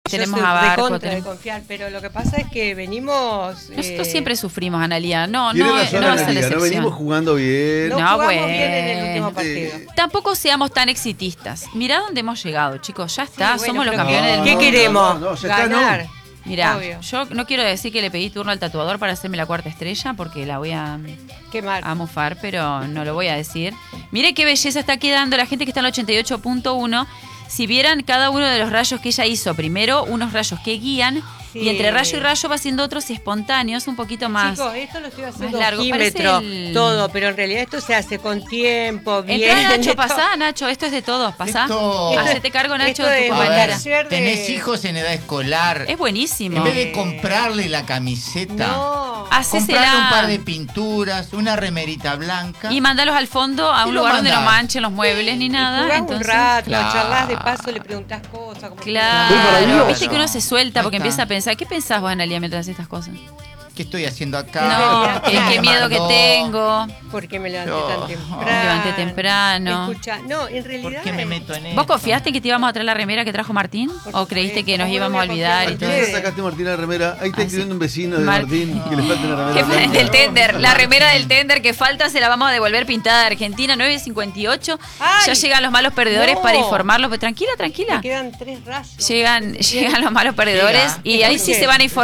tenemos Yo soy a Barco. recontra de confiar, pero lo que pasa es que venimos... Nosotros siempre sufrimos, Analía. No Tiene va a razón, ser la Analía, no excepción. venimos jugando bien. No jugamos bien en el último partido. Tampoco seamos tan exitistas. Mirá dónde hemos llegado, chicos. Ya está, Sí, bueno, somos los pero campeones del ¿qué mundo. queremos? No, ya está, Ganar. no. Mirá, Obvio. yo no quiero decir que le pedí turno al tatuador para hacerme la 4ª estrella porque la voy a Qué mal. mufar, pero no lo voy a decir. Mire qué belleza está quedando la gente que está en el 88.1. Si vieran cada uno de los rayos que ella hizo, primero unos rayos que guían, Sí. y entre rayo y rayo va haciendo otros espontáneos, un poquito más. Chicos, esto lo estoy haciendo largo. ojímetro, Parece el- todo, pero en realidad esto se hace con tiempo, bien. Entrá, Nacho, esto- pasá, Nacho, esto es de todos, pasá. Esto- Hacete cargo, Nacho, esto de de tu A compañera. ver, taller de- tenés hijos en edad escolar. Es buenísimo. En vez de comprarle la camiseta, No. Hacésela. comprarle un par de pinturas, una remerita blanca. Y mandalos al fondo a Y un lo lugar donde no mandás. manchen los muebles ni nada. Jugás Entonces, un rato, Claro. charlas de paso, le preguntás cosas. Como claro, maravilloso. viste que uno se suelta Ahí porque está. empieza a pensar. ¿Qué pensás vos, Analia, mientras haces estas cosas? ¿Qué estoy haciendo acá? No, ¿Quién qué me miedo que mandó? tengo. ¿Por qué me levanté No. tan temprano? Me levanté temprano. Escucha, no, en realidad... ¿Por qué me meto en esto? ¿Vos confiaste que te íbamos a traer la remera que trajo Martín? Por ¿O creíste que supuesto, nos ¿cómo íbamos no a voy a olvidar y confiar en todo? ¿Qué ustedes? le sacaste, Martín, la remera? Ahí está Ah, escribiendo sí. un vecino de Mar- Martín que le falta una remera. ¿Qué fue blanca. del tender? La remera del tender que falta se la vamos a devolver pintada de Argentina, 9.58. ¡Ay! Ya llegan los malos perdedores No. para informarlos. Pero tranquila, Me tranquila. quedan 3 rayos. Llegan los malos perdedores Llega. y ahí sí ¿Por qué? se van a informar.